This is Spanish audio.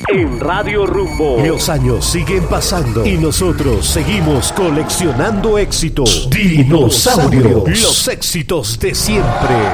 En Radio Rumbo. Los años siguen pasando y nosotros seguimos coleccionando éxitos. Dinosaurios. Los éxitos de siempre.